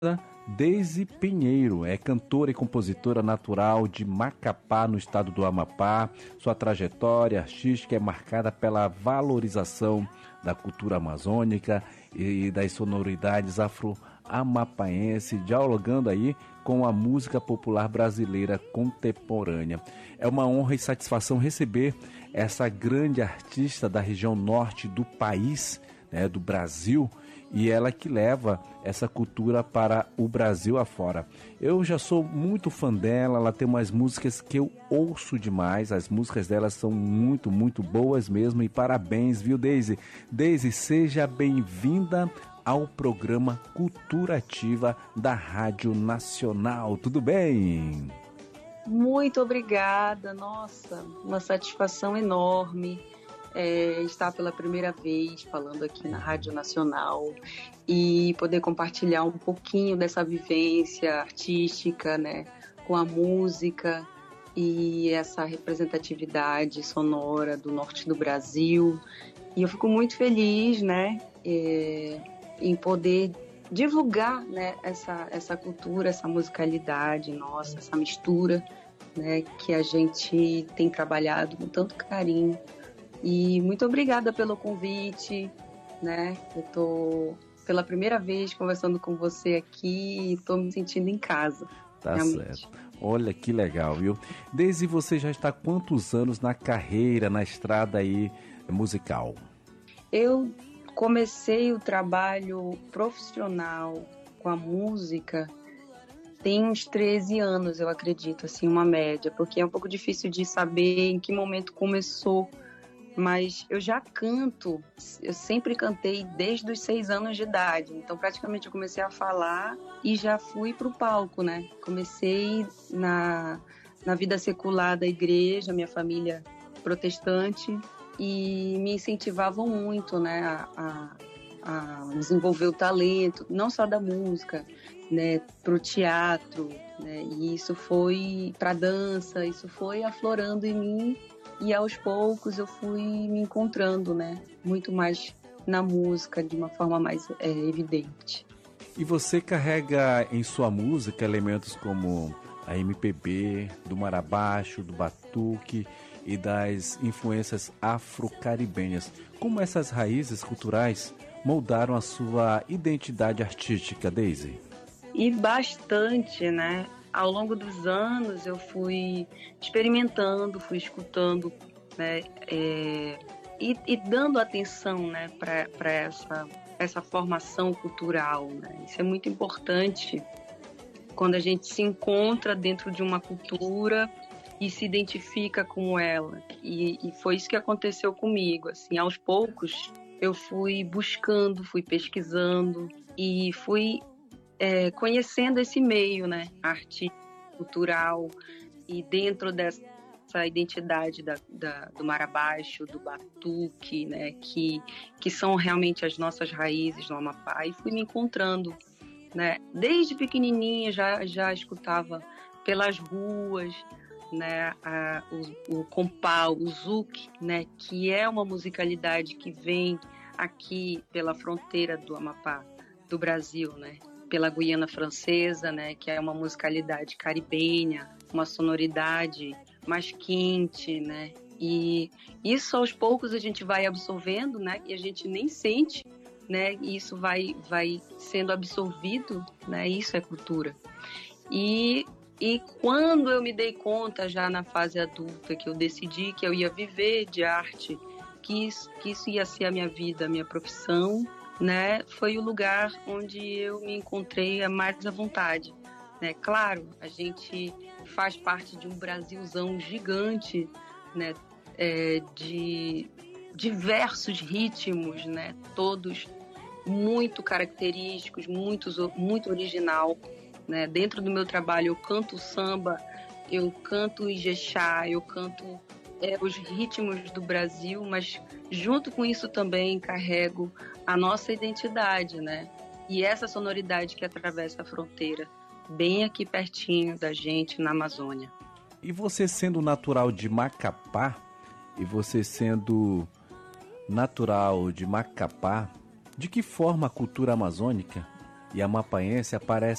Deise Pinheiro é cantora e compositora natural de Macapá, no estado do Amapá. Sua trajetória artística é marcada pela valorização da cultura amazônica e das sonoridades afro-amapaense, dialogando aí com a música popular brasileira contemporânea. É uma honra e satisfação receber essa grande artista da região norte do país, do Brasil, e ela que leva essa cultura para o Brasil afora. Eu já sou muito fã dela, ela tem umas músicas que eu ouço demais, as músicas dela são muito, muito boas mesmo, e parabéns, viu, Deise? Deise, seja bem-vinda ao programa Cultura Ativa da Rádio Nacional, tudo bem? Muito obrigada, nossa, uma satisfação enorme. Estar pela primeira vez falando aqui na Rádio Nacional e poder compartilhar um pouquinho dessa vivência artística, com a música e essa representatividade sonora do norte do Brasil. E eu fico muito feliz, em poder divulgar, essa cultura, essa musicalidade nossa, essa mistura, que a gente tem trabalhado com tanto carinho. E muito obrigada pelo convite, Eu tô pela primeira vez conversando com você aqui e tô me sentindo em casa. Tá realmente. certo. Olha que legal, viu? Desde você já está há quantos anos na carreira, na estrada aí musical? Eu comecei o trabalho profissional com a música tem uns 13 anos, eu acredito, assim, uma média, porque é um pouco difícil de saber em que momento começou. Mas eu já canto, eu sempre cantei desde os 6 anos de idade, então praticamente eu comecei a falar e já fui pro palco, Comecei na vida secular da igreja, minha família protestante, e me incentivavam muito, a desenvolver o talento, não só da música, pro teatro, e isso foi pra dança, isso foi aflorando em mim. E aos poucos eu fui me encontrando, muito mais na música, de uma forma mais evidente. E você carrega em sua música elementos como a MPB, do marabaixo, do batuque e das influências afro-caribenhas. Como essas raízes culturais moldaram a sua identidade artística, Deise? E bastante, Ao longo dos anos eu fui experimentando, fui escutando, e dando atenção, para essa formação cultural, Isso é muito importante quando a gente se encontra dentro de uma cultura e se identifica com ela. E foi isso que aconteceu comigo, assim, aos poucos eu fui buscando, fui pesquisando e fui conhecendo esse meio, artístico, cultural, e dentro dessa identidade do marabaixo, do batuque, que são realmente as nossas raízes no Amapá, e fui me encontrando, Desde pequenininha já escutava pelas ruas, o compau, o zouk, que é uma musicalidade que vem aqui pela fronteira do Amapá, do Brasil, pela Guiana Francesa, que é uma musicalidade caribenha, uma sonoridade mais quente, E isso aos poucos a gente vai absorvendo, e a gente nem sente, E isso vai sendo absorvido, Isso é cultura. E quando eu me dei conta, já na fase adulta, que eu decidi que eu ia viver de arte, que isso ia ser a minha vida, a minha profissão, foi o lugar onde eu me encontrei mais à vontade. Claro, a gente faz parte de um Brasilzão gigante, de diversos ritmos, todos muito característicos, muito original. Dentro do meu trabalho eu canto samba, eu canto ijexá, eu canto os ritmos do Brasil, mas junto com isso também carrego a nossa identidade, E essa sonoridade que atravessa a fronteira, bem aqui pertinho da gente, na Amazônia. E você sendo natural de Macapá, e você sendo natural de Macapá, de que forma a cultura amazônica e amapaense aparece